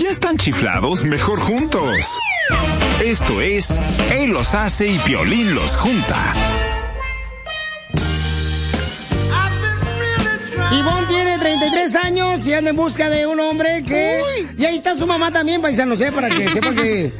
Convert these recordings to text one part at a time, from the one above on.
ya están chiflados, mejor juntos. Esto es Él los hace y Piolín los junta. Ivonne tiene 33 años y anda en busca de un hombre que... Y ahí está su mamá también, paisanos, para que sepan que...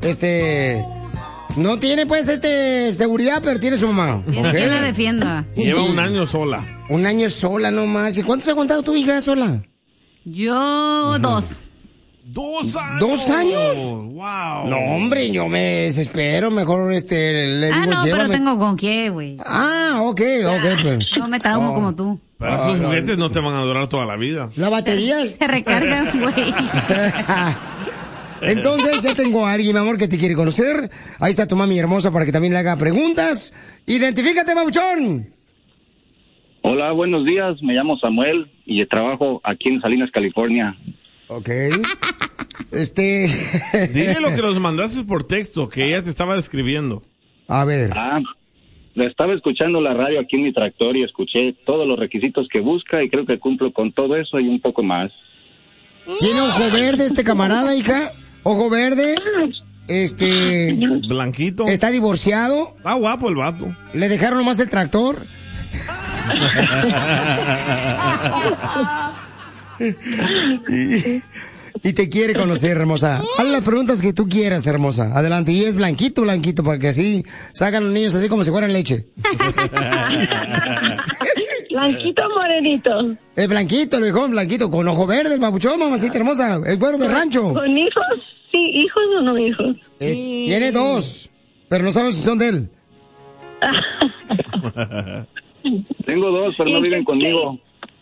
No tiene, pues, seguridad, pero tiene su mamá. Tiene que la defienda. Lleva un año sola. Un año sola, nomás. ¿Y cuánto se ha contado tu hija sola? Yo, 2. 2 años. 2 años. Wow. No, hombre, yo me desespero. Mejor, le digo, no, llévame. pero tengo con qué, güey. Ok, pues. No me traumo como tú. Pero esos juguetes no te van a durar toda la vida. ¿La batería? Se recargan, güey. Entonces, ya tengo a alguien, mi amor, que te quiere conocer. Ahí está tu mami hermosa para que también le haga preguntas. Identifícate, babuchón. Hola, buenos días. Me llamo Samuel y trabajo aquí en Salinas, California. Ok. Dile lo que nos mandaste por texto, que ella te estaba describiendo. A ver. Estaba escuchando la radio aquí en mi tractor y escuché todos los requisitos que busca y creo que cumplo con todo eso y un poco más. ¿Tiene ojo verde este camarada, hija? ¿Ojo verde? Blanquito. ¿Está divorciado? Está guapo el vato. ¿Le dejaron nomás el tractor? Y te quiere conocer, hermosa. Haz las preguntas que tú quieras, hermosa. Adelante. Y es blanquito, para que así salgan los niños así como si fueran leche. Blanquito o morenito. Es blanquito, el viejón, blanquito, con ojo verde, el babuchón, mamacita hermosa. Es güero de rancho. ¿Con hijos? Sí, hijos o no hijos. Tiene 2, pero no sabemos si son de él. Tengo 2, pero no viven conmigo.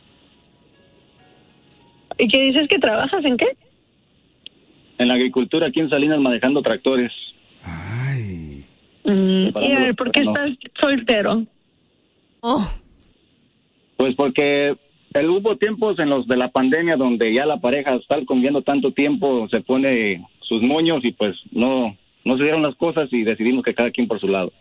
¿Y qué dices que trabajas en qué? En la agricultura aquí en Salinas manejando tractores. Ay. Y a ver, ¿por qué estás soltero? Pues porque hubo tiempos en los de la pandemia donde ya la pareja estar conviviendo tanto tiempo se pone sus moños y pues no se dieron las cosas y decidimos que cada quien por su lado.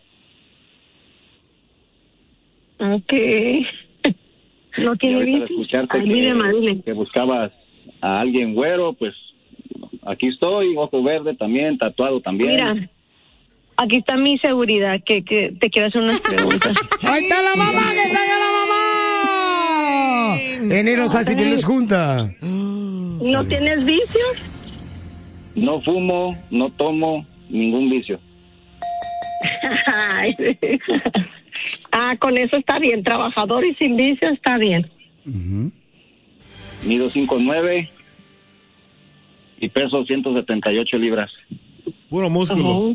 Ok. No tiene vicio. escucharte que buscabas a alguien güero, pues aquí estoy, ojo verde también, tatuado también. Mira, aquí está mi seguridad, que te quiero hacer unas preguntas. ¡Ahí está la mamá! ¡Que salga la mamá! Enero así que les junta. ¿No tienes vicios? No fumo, no tomo, ningún vicio. Con eso está bien, trabajador y sin vicio está bien. Mido 5'9" y peso 178 libras. Puro músculo.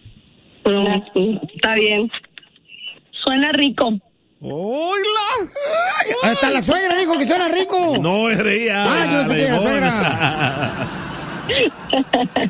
Está bien. Suena rico. ¡Hola! Hasta la suegra dijo que suena rico. No, era ella. Yo sé que era la suegra.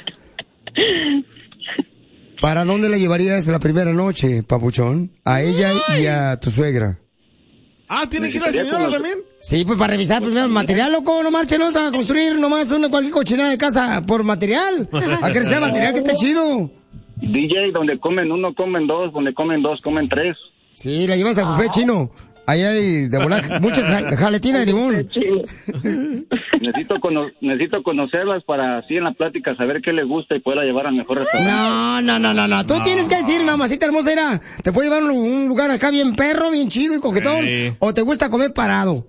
¿Para dónde la llevarías la primera noche, papuchón? A ella y a tu suegra. ¿Tiene que ir la señora también? Sí, pues para revisar primero el material, loco. No marchenos a construir nomás cualquier cochinada de casa por material. A que sea material que esté chido. DJ, donde comen uno, comen dos, donde comen dos, comen tres. Sí, la llevas al buffet chino. Ahí hay de volar mucha jaletina de limón. Necesito conocerlas para así en la plática saber qué les gusta y poderla llevar al mejor restaurante. No. Tú tienes que decir, mamacita hermosa, te puedo llevar a un lugar acá bien perro, bien chido y coquetón. ¿O te gusta comer parado?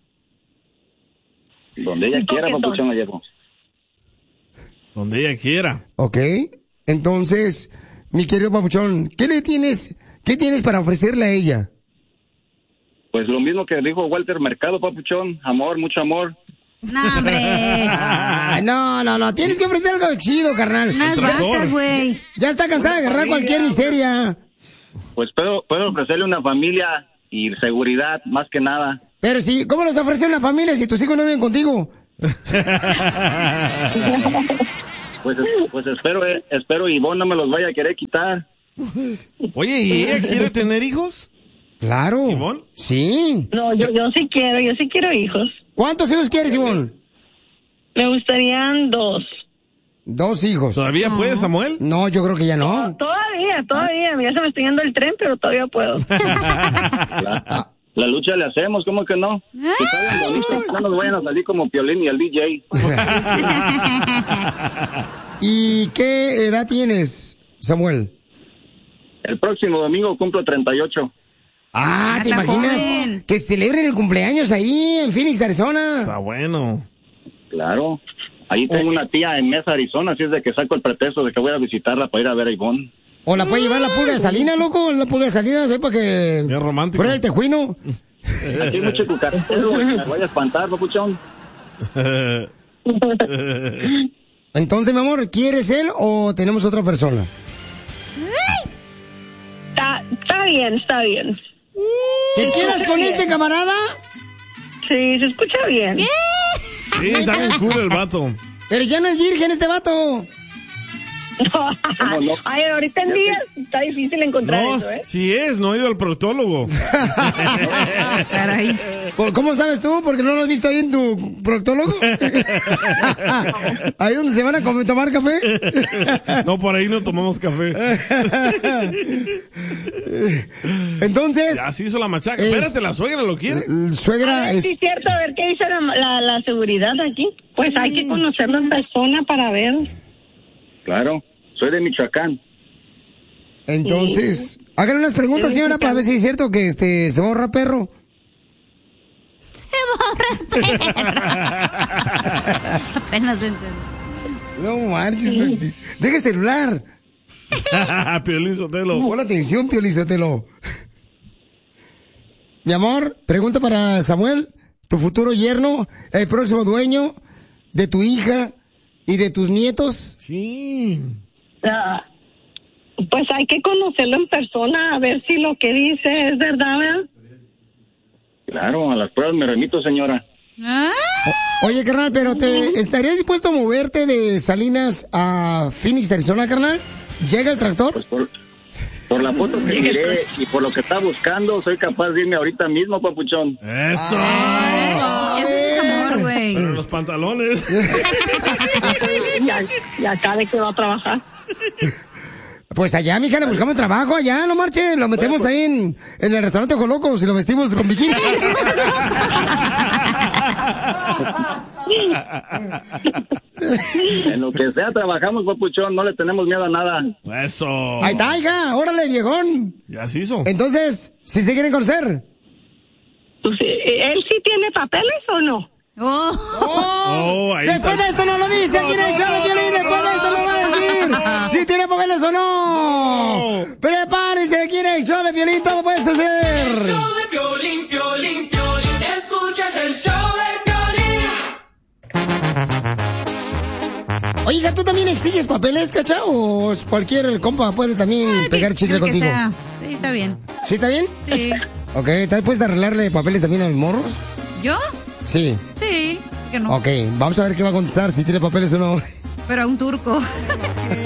Donde ella quiera, papuchón, la llevo. Donde ella quiera. Ok. Entonces, mi querido papuchón, ¿qué tienes para ofrecerle a ella? Pues lo mismo que dijo Walter Mercado, papuchón. Amor, mucho amor. No, hombre. No. Tienes que ofrecer algo chido, carnal. Unas vacas, güey. Ya está cansada de agarrar cualquier miseria. Pues puedo ofrecerle una familia y seguridad, más que nada. Pero sí, ¿cómo les ofrece una familia si tus hijos no viven contigo? Pues espero Ivonne no me los vaya a querer quitar. Oye, ¿y ella quiere tener hijos? Claro. ¿Ivonne? Sí. No, yo sí quiero hijos. ¿Cuántos hijos quieres, Ivonne? Me gustarían 2. 2 hijos. ¿Todavía puedes, Samuel? No, yo creo que ya no. Todavía. Ya se me está yendo el tren, pero todavía puedo. La lucha le hacemos, ¿cómo que no? Que salgan bonitos, no nos vayan a salir como Piolín y el DJ. ¿Y qué edad tienes, Samuel? El próximo domingo cumplo 38. Ah, ¿te está imaginas joven. que celebren el cumpleaños ahí en Phoenix, Arizona? Está bueno. Claro. Ahí tengo una tía en Mesa, Arizona, así es de que saco el pretexto de que voy a visitarla para ir a ver a Ivonne. ¿O la puede llevar la pulga de Salinas, loco? La pulga de Salinas, ¿eh? Para que... Bien romántico. Pruebe el tejuino. Aquí hay mucho cucarachero, güey, me voy a espantar, papuchón. Entonces, mi amor, ¿quieres él o tenemos otra persona? Está bien, está bien. ¿Te quedas con este camarada? Sí, se escucha bien. Sí, está bien cool el vato. Pero ya no es virgen este vato. ¿Cómo no? Ay, ahorita en día está difícil encontrar No, eso, ¿eh? sí es, no he ido al proctólogo. Caray. ¿Cómo sabes tú? ¿Porque no lo has visto ahí en tu proctólogo? ¿Ahí donde se van a tomar café? No, por ahí no tomamos café. Entonces... Ya se hizo la machaca. Es- Espérate, la suegra lo quiere. Suegra... Sí, es cierto, a ver qué dice la seguridad aquí. Pues hay que conocerlo en persona para ver. Claro, soy de Michoacán. Entonces... Háganle unas preguntas, señora, para ver si es cierto que se borra perro. Apenas lo entendí. No marches, deja el celular. Piolín Sotelo. Pon atención, Piolizotelo. Mi amor, pregunta para Samuel, tu futuro yerno, el próximo dueño de tu hija y de tus nietos. Sí. Ah, pues hay que conocerlo en persona, a ver si lo que dice es verdad, ¿verdad? Claro, a las pruebas me remito, señora. Oye, carnal, pero ¿te estarías dispuesto a moverte de Salinas a Phoenix, Arizona, carnal? ¿Llega el tractor? Pues por la foto que miré y por lo que está buscando, soy capaz de irme ahorita mismo, papuchón. Eso. Ese es amor, güey. Pero los pantalones. ¿Y acá de qué va a trabajar? Pues allá, mija, le buscamos trabajo, allá, no marche, lo metemos ahí en el restaurante Ojo Locos y lo vestimos con bikini. En lo que sea trabajamos, papuchón, no le tenemos miedo a nada. Eso. Ahí está, hija, órale, viejón. Ya se hizo. Entonces, ¿si se quieren conocer? Pues, ¿él sí tiene papeles o no? Oh, ahí Después está. de esto no lo dice aquí en el show de Piolín, después de esto lo va a decir si tiene papeles o no. Prepárense aquí en el show de Piolín, todo puede suceder. El show de Piolín, Piolín, Piolín. Escuchas el show de Piolín. Oiga, ¿tú también exiges papeles, cacha? ¿O cualquier compa puede también pegar chicle El que contigo? sea. Sí, está bien. ¿Sí está bien? Sí. Ok, ¿estás dispuesta a arreglarle papeles también a los morros? ¿Yo? Sí. Sí. Que no. Ok, vamos a ver qué va a contestar, si tiene papeles o no. Pero a un turco.